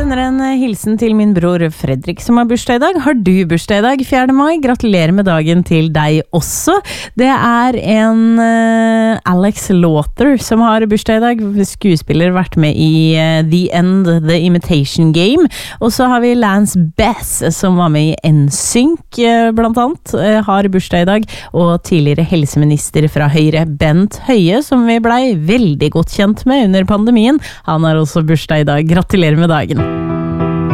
sender en hilsen til min bror Fredrik som har bursdag i dag. Har du bursdag i dag, 4. mai? Gratulerer med dagen til deg også. Det en Alex Lauter som har bursdag i dag. Skuespiller, vært med i The End, The Imitation Game. Og så har vi Lance Bass som var med i NSYNC blant annet. Har bursdag i dag. Og tidligere helseminister fra Høyre, Bent Høie, som vi blei veldig godt kjent med under pandemien. Han har også bursdag i dag. Gratulerer med dagen.